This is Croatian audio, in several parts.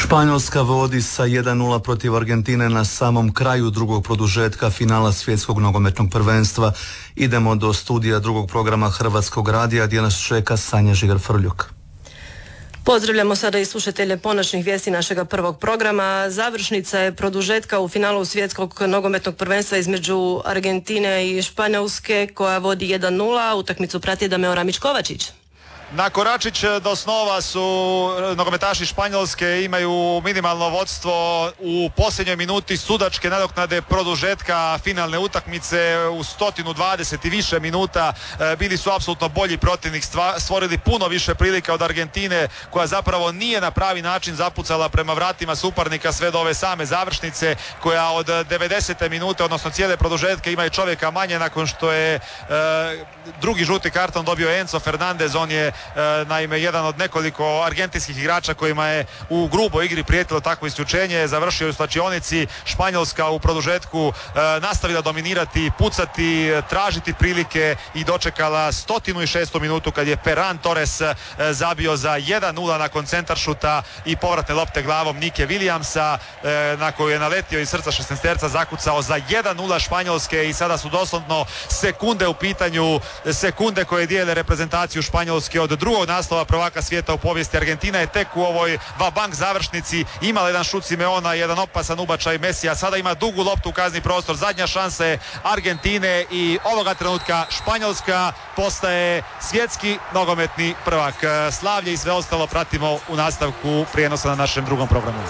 Španjolska vodi sa 1:0 protiv Argentine na samom kraju drugog produžetka finala svjetskog nogometnog prvenstva. Idemo do studija drugog programa Hrvatskog radija gdje nas čeka Sanja Žigar-Frljuk. Pozdravljamo sada i slušatelje ponoćnih vijesti našega prvog programa. Završnica je produžetka u finalu svjetskog nogometnog prvenstva između Argentine i Španjolske koja vodi 1:0. Utakmicu prati Dameo Ramić-Kovačić. Na koračić do snova su nogometaši Španjolske, imaju minimalno vodstvo u posljednjoj minuti sudačke nadoknade produžetka finalne utakmice u 120 i više minuta. Bili su apsolutno bolji protivnik, stvorili puno više prilika od Argentine koja zapravo nije na pravi način zapucala prema vratima suparnika sve do ove same završnice koja od 90. minute, odnosno cijele produžetke ima i čovjeka manje nakon što je drugi žuti karton dobio Enzo Fernandez. On je naime jedan od nekoliko argentinskih igrača kojima je u gruboj igri prijetilo takvo isključenje. Završio je u slačionici. Španjolska u produžetku nastavila dominirati, pucati, tražiti prilike i dočekala 106. minutu kad je Ferran Torres zabio za 1:0 nakon centaršuta i povratne lopte glavom Nike Williamsa na koju je naletio iz srca šesnaesterca, zakucao za 1:0 Španjolske i sada su doslovno sekunde u pitanju, sekunde koje dijele reprezentaciju Španjolske od drugog naslova prvaka svijeta u povijesti. Argentina je tek u ovoj vabank završnici imala jedan šut Simeona, jedan opasan ubačaj Mesija, sada ima dugu loptu u kazni prostor. Zadnja šansa je Argentine i ovoga trenutka Španjolska postaje svjetski nogometni prvak. Slavlje i sve ostalo pratimo u nastavku prijenosa na našem drugom programu.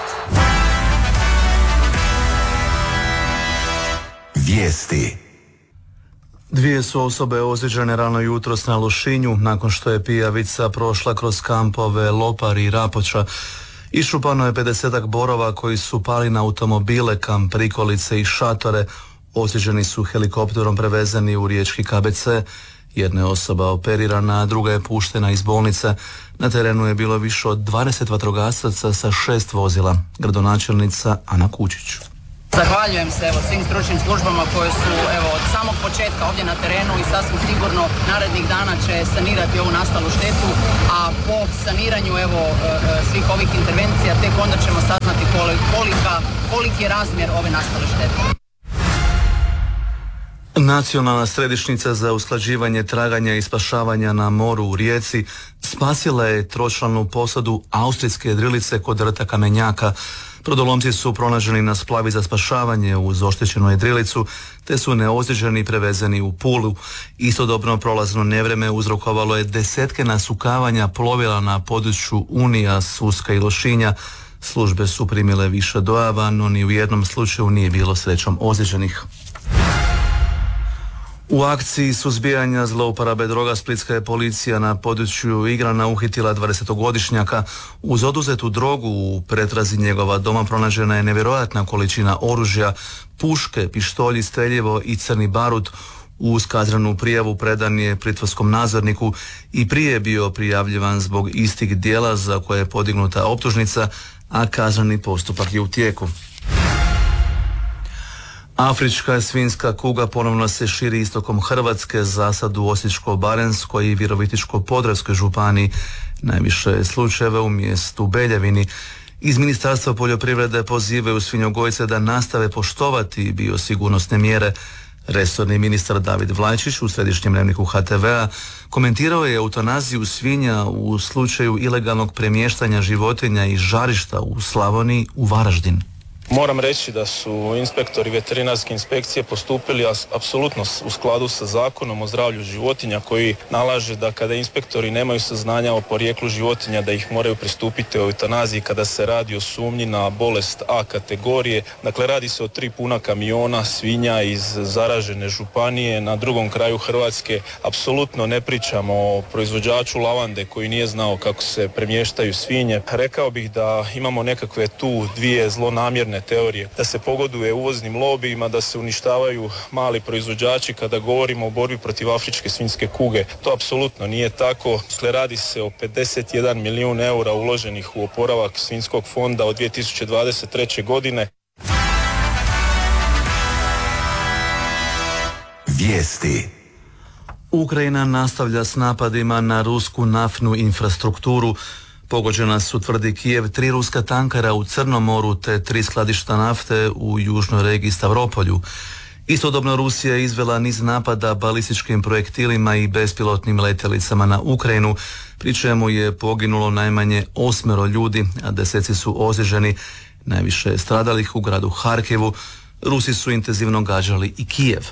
Vijesti. Dvije su osobe ozlijeđene rano jutros na Lošinju nakon što je pijavica prošla kroz kampove Lopar i Rapoča. Iščupano je 50-ak borova koji su pali na automobile, kamp, prikolice i šatore. Ozlijeđeni su helikopterom prevezeni u riječki KBC. Jedna je osoba operirana, a druga je puštena iz bolnice. Na terenu je bilo više od 20 vatrogasaca sa 6 vozila. Gradonačelnica Ana Kučić. Zahvaljujem se svim stručnim službama koje su od samog početka ovdje na terenu i sasvim sigurno narednih dana će sanirati ovu nastalu štetu, a po saniranju svih ovih intervencija tek onda ćemo saznati koliki je razmjer ove nastale štete. Nacionalna središnjica za usklađivanje traganja i spašavanja na moru u Rijeci spasila je tročlanu posadu austrijske jedrilice kod rta Kamenjaka. Brodolomci su pronađeni na splavi za spašavanje uz oštećenu jedrilicu, te su neozlijeđeni prevezeni u Pulu. Istodobno prolazno nevrijeme uzrokovalo je desetke nasukavanja plovila na području Unija, Suska i Lošinja. Službe su primile više dojava, no ni u jednom slučaju nije bilo srećom ozlijeđenih. U akciji suzbijanja zlouporabe droga splitska je policija na području Igrana uhitila 20-godišnjaka. Uz oduzetu drogu u pretrazi njegova doma pronađena je nevjerojatna količina oružja, puške, pištolji, streljivo i crni barut. Uz kaznenu prijavu predan je pritvorskom nadzorniku i prije je bio prijavljivan zbog istih djela za koje je podignuta optužnica, a kazneni postupak je u tijeku. Afrička svinjska kuga ponovno se širi istokom Hrvatske, zasad u Osječko-baranjskoj i Virovitičko-podravskoj županiji. Najviše je slučajeva u mjestu Beljevini. Iz Ministarstva poljoprivrede pozivaju svinjogojce da nastave poštovati biosigurnosne mjere. Resorni ministar David Vlajčić u središnjem dnevniku HTV-a komentirao je eutanaziju svinja u slučaju ilegalnog premještanja životinja iz žarišta u Slavoniji u Varaždin. Moram reći da su inspektori veterinarske inspekcije postupili apsolutno u skladu sa Zakonom o zdravlju životinja koji nalaže da kada inspektori nemaju saznanja o porijeklu životinja da ih moraju pristupiti eutanaziji kada se radi o sumnji na bolest A kategorije. Dakle, radi se o 3 puna kamiona svinja iz zaražene županije na drugom kraju Hrvatske. Apsolutno ne pričamo o proizvođaču lavande koji nije znao kako se premještaju svinje. Rekao bih da imamo nekakve tu dvije zlonamjerne teorije, da se pogoduje uvoznim lobijima, da se uništavaju mali proizvođači kada govorimo o borbi protiv afričke svinjske kuge. To apsolutno nije tako. Dakle, radi se o 51 milijun eura uloženih u oporavak svinjskog fonda od 2023. godine. Vijesti. Ukrajina nastavlja s napadima na rusku naftnu infrastrukturu. Pogođena su, tvrdi Kijev, 3 ruska tankera u Crnom moru te 3 skladišta nafte u južnoj regiji Stavropolju. Istodobno Rusija je izvela niz napada balističkim projektilima i bespilotnim letjelicama na Ukrajinu, pri čemu je poginulo najmanje 8 ljudi, a deseci su ozlijeđeni, najviše stradalih u gradu Harkivu. Rusi su intenzivno gađali i Kijev.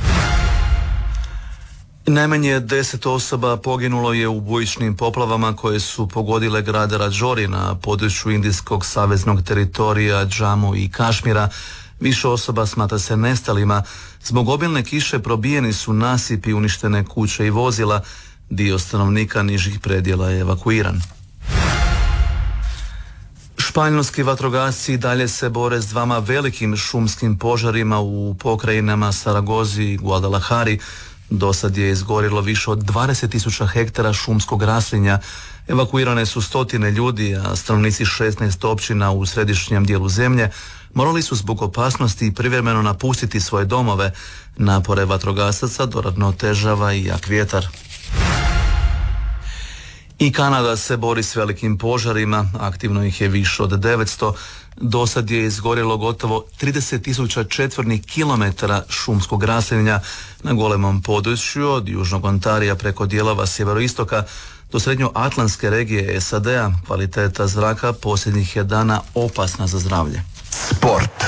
Najmanje 10 osoba poginulo je u bujičnim poplavama koje su pogodile grad Rađori na području indijskog saveznog teritorija Džamu i Kašmira. Više osoba smatra se nestalima. Zbog obilne kiše probijeni su nasipi, uništene kuće i vozila. Dio stanovnika nižih predjela je evakuiran. Španjolski vatrogasci dalje se bore s 2 velikim šumskim požarima u pokrajinama Saragozi i Guadalajari. Dosad je izgorilo više od 20.000 hektara šumskog raslinja. Evakuirane su 100 ljudi, a stanovnici 16 općina u središnjem dijelu zemlje morali su zbog opasnosti privremeno napustiti svoje domove. Napore vatrogasaca dodatno otežava i jak vjetar. I Kanada se bori s velikim požarima, aktivno ih je više od 900. Dosad je izgorjelo gotovo 30.000 četvornih kilometara šumskog raslinja na golemom području od južnog Ontarija preko dijelova sjeveroistoka do srednjoatlantske regije SAD-a. Kvaliteta zraka posljednjih je dana opasna za zdravlje. Sport.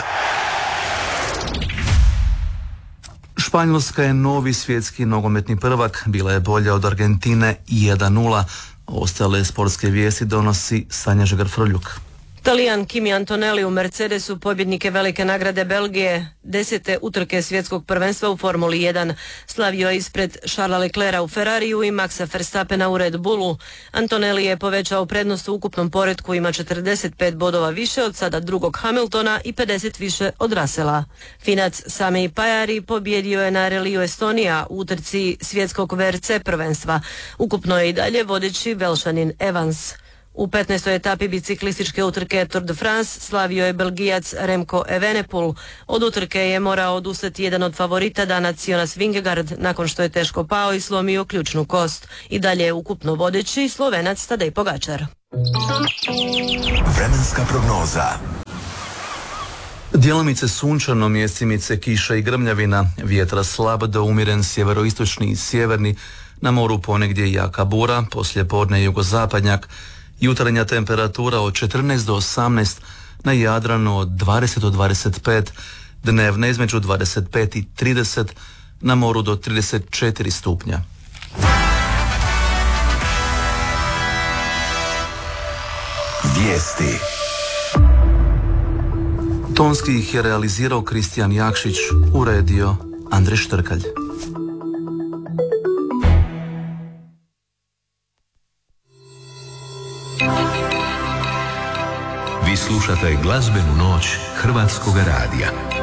Španjolska je novi svjetski nogometni prvak, bila je bolja od Argentine 1:0. Ostale sportske vijesti donosi Sanja Žegar-Frljuk. Talijan Kimi Antonelli u Mercedesu, pobjednike velike nagrade Belgije, 10. utrke svjetskog prvenstva u Formuli 1, slavio je ispred Charlesa Leclerca u Ferrariju i Maxa Verstappena u Red Bullu. Antonelli je povećao prednost u ukupnom poretku, ima 45 bodova više od sada drugog Hamiltona i 50 više od Russella. Finac Sami Pajari pobjedio je na reliju Estonija u utrci svjetskog VRC prvenstva. Ukupno je i dalje vodeći Velšanin Evans. U 15. etapi biciklističke utrke Tour de France slavio je Belgijac Remco Evenepoel. Od utrke je morao odustati jedan od favorita Danac Jonas Vingegaard nakon što je teško pao i slomio ključnu kost. I dalje je ukupno vodeći Slovenac Tadej Pogačar. Vremenska prognoza. Djelomice sunčano, mjesimice kiša i grmljavina, vjetra slab do umjeren sjeveroistočni i sjeverni, na moru ponegdje jaka bura, poslije podne jugozapadnjak. Jutarnja temperatura od 14 do 18, na Jadranu od 20 do 25, dnevna između 25 i 30, na moru do 34 stupnja. Vijesti. Tonski ih je realizirao Kristijan Jakšić, uredio Andrej Štrkalj. Vi slušate glazbenu noć Hrvatskog radija.